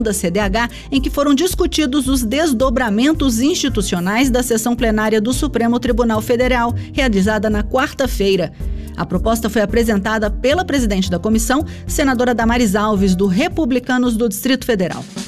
da CDH, em que foram discutidos os desdobramentos institucionais da sessão plenária do Supremo Tribunal Federal, realizada na quarta-feira. A proposta foi apresentada pela presidente da comissão, senadora Damares Alves, do Republicanos do Distrito Federal.